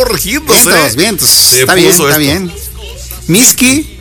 corrigiéndose. Vientos. Está bien. Miski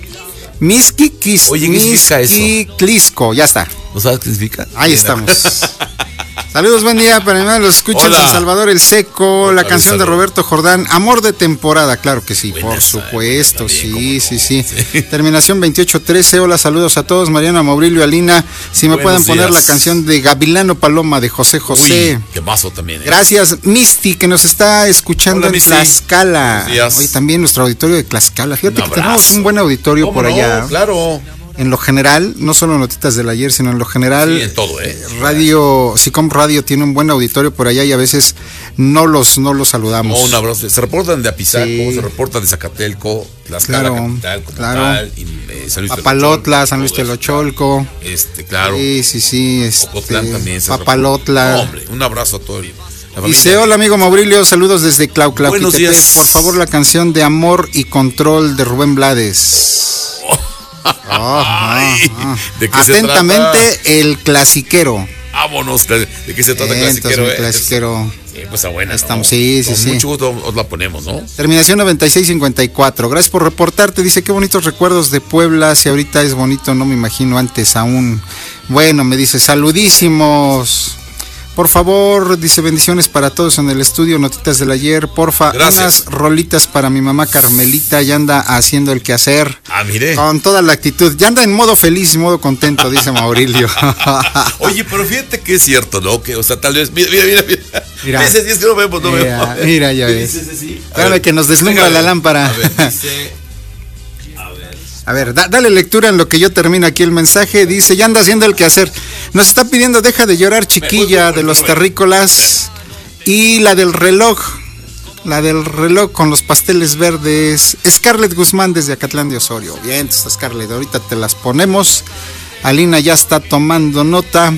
Clisco, ya está. ¿No sabes qué significa? Ahí estamos. Saludos, buen día para mí, los escuchan San Salvador el Seco, la canción de Roberto Jordán, Amor de temporada, claro que sí, por supuesto, sí. Terminación 2813, hola, saludos a todos, Mariana, Maurilio, Alina, si me pueden poner la canción de Gavilano Paloma de José José. Uy, qué mazo también. Gracias, Misty, que nos está escuchando en Tlaxcala. Hoy también nuestro auditorio de Tlaxcala, fíjate que tenemos un buen auditorio por allá. Claro. En lo general, no solo Notitas del Ayer, sino en lo general, sí, en todo, SICOM Radio tiene un buen auditorio por allá y a veces no los saludamos. Un abrazo. Se reportan de Apizaco, se reportan de Zacatelco, Tlaxcala capital, como tal, y, San Luis Papalotla, San Luis Telocholco. Claro. Sí. Ocotlán también. Papalotla. Hombre, un abrazo a todos. Dice, hola amigo Maurilio, saludos desde Buenos días. Por favor, la canción de Amor y Control de Rubén Blades. ¿De qué atentamente se trata? El clasiquero. Vámonos, ¿de qué se trata el clasiquero? Sí, pues buena. Estamos, ¿no? Sí. Mucho gusto os la ponemos, ¿no? Terminación 9654. Gracias por reportarte. Dice, qué bonitos recuerdos de Puebla. Si ahorita es bonito, no me imagino antes aún. Bueno, me dice, saludísimos. Por favor, dice, bendiciones para todos en el estudio, Notitas del Ayer, porfa, gracias. Unas rolitas para mi mamá Carmelita, ya anda haciendo el quehacer. Mire. Con toda la actitud, ya anda en modo feliz, modo contento, dice Maurilio. Oye, pero fíjate que es cierto, ¿no? Que, o sea, tal vez, mira. Dice, es que no vemos. Mira, ya ves. Espérame que nos deslumbra la lámpara. A ver, dice... A ver, dale lectura en lo que yo termino aquí el mensaje. Dice, ya anda haciendo el quehacer. Nos está pidiendo Deja de llorar, chiquilla, de los terrícolas. Y la del reloj con los pasteles verdes. Scarlett Guzmán desde Acatlán de Osorio. Bien, Scarlett, ahorita te las ponemos. Alina ya está tomando nota.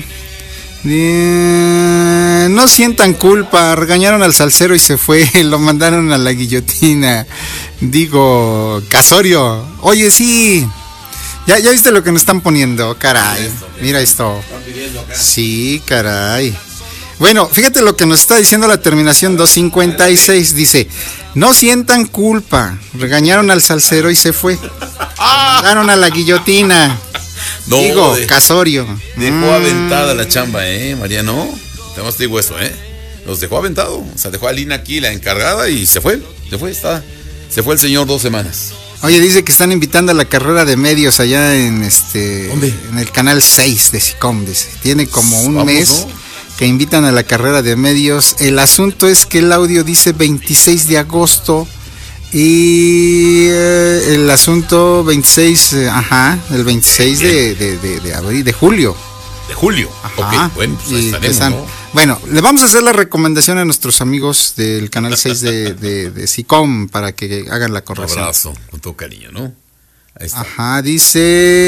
No sientan culpa, regañaron al salsero y se fue, lo mandaron a la guillotina. Digo, Casorio, oye, sí, ya viste lo que nos están poniendo, caray, mira esto. Sí, caray. Bueno, fíjate lo que nos está diciendo la terminación 256, dice, no sientan culpa, regañaron al salsero y se fue, mandaron a la guillotina. No, digo, Casorio. Dejó aventada la chamba, Mariano. Además te digo eso, Los dejó aventado. O sea, dejó a Lina aquí, la encargada, y se fue el señor 2 semanas. Oye, dice que están invitando a la carrera de medios allá en ¿Dónde? En el canal 6 de SICOM. Tiene como un mes, ¿no? Que invitan a la carrera de medios. El asunto es que el audio dice 26 de agosto. Y el asunto 26, el 26 de abril, de julio. De julio. Ajá. Ok, bueno, pues ahí estaremos, ¿no? Bueno, le vamos a hacer la recomendación a nuestros amigos del canal 6 de SICOM para que hagan la corrección. Un abrazo, con todo cariño, ¿no? Ahí está. Ajá, dice...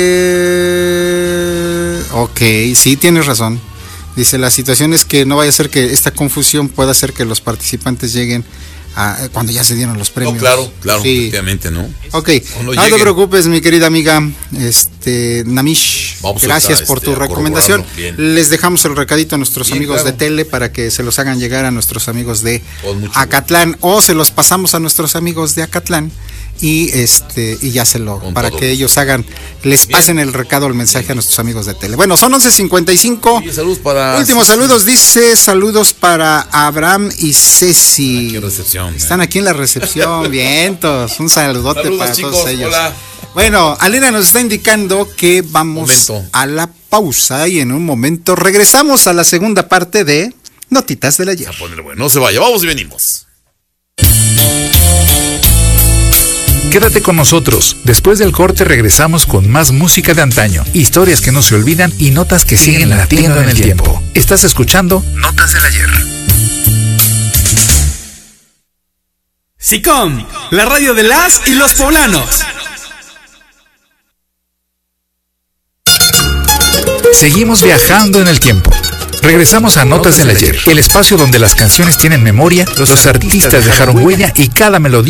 Ok, sí, tienes razón. Dice, la situación es que no vaya a ser que esta confusión pueda hacer que los participantes lleguen cuando ya se dieron los premios. No, claro, sí. Efectivamente, ¿no? Ok, no te preocupes, mi querida amiga Namish, gracias por tu recomendación. Les dejamos el recadito a nuestros amigos de Tele para que se los hagan llegar a nuestros amigos de Acatlán, o se los pasamos a nuestros amigos de Acatlán y ya para que ellos les pasen el recado, el mensaje a nuestros amigos de Tele. Bueno, son 11:55. Sí, saludos para... Últimos saludos, dice, saludos para Abraham y Ceci. Qué recepción. Están aquí en la recepción, vientos. Un saludote para chicos, todos ellos. Hola. Bueno, Alina nos está indicando que vamos a la pausa y en un momento regresamos a la segunda parte de Notitas del Ayer. No se vaya, vamos y venimos. Quédate con nosotros. Después del corte regresamos con más música de antaño, historias que no se olvidan y notas que siguen latiendo en el tiempo. Estás escuchando Notas del Ayer. SICOM, la radio de las y los poblanos. Seguimos viajando en el tiempo. Regresamos a Notas del Ayer, el espacio donde las canciones tienen memoria, los artistas dejaron huella y cada melodía